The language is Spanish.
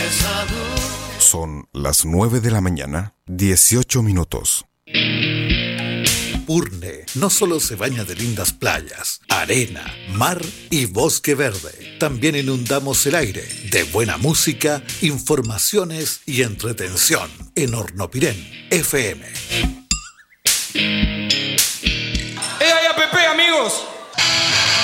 Son las 9 de la mañana, 18 minutos. Purne no solo se baña de lindas playas, arena, mar y bosque verde. También inundamos el aire de buena música, informaciones y entretención en Hornopirén FM. ¡Ey, APP, amigos!